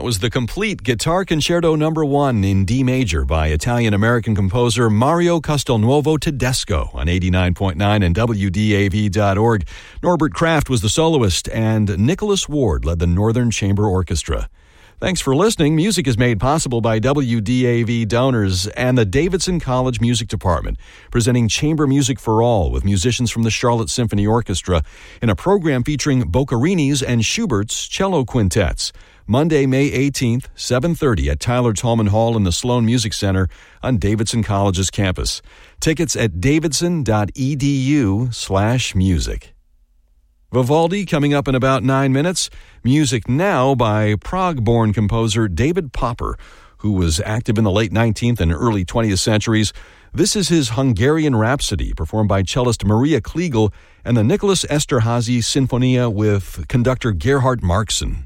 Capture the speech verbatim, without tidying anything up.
was the complete Guitar Concerto Number One in D major by Italian-American composer Mario Castelnuovo Tedesco on eighty-nine point nine and W D A V dot org. Norbert Kraft was the soloist, and Nicholas Ward led the Northern Chamber Orchestra. Thanks for listening. Music is made possible by W D A V donors and the Davidson College Music Department, presenting chamber music for all with musicians from the Charlotte Symphony Orchestra in a program featuring Boccherini's and Schubert's cello quintets. Monday, May eighteenth, seven thirty at Tyler Tolman Hall in the Sloan Music Center on Davidson College's campus. Tickets at davidson.edu slash music. Vivaldi coming up in about nine minutes. Music now by Prague-born composer David Popper, who was active in the late nineteenth and early twentieth centuries. This is his Hungarian Rhapsody, performed by cellist Maria Kliegel and the Nicholas Esterházy Sinfonia with conductor Gerhard Markson.